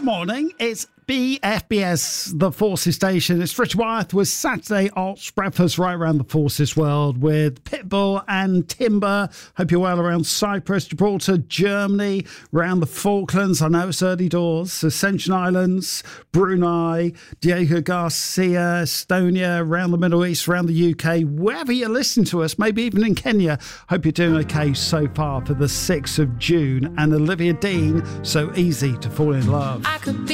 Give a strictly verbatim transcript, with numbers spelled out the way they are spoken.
morning. It's B F B S, the Forces Station. It's Richard Wyeth with Saturday Arts Breakfast right around the Forces world with Pitbull and Timber. Hope you're well around Cyprus, Gibraltar, Germany, around the Falklands. I know it's early doors. Ascension Islands, Brunei, Diego Garcia, Estonia, around the Middle East, around the U K. Wherever you listen to us, maybe even in Kenya. Hope you're doing okay so far for the sixth of June. And Olivia Dean, So Easy to Fall in Love. I could be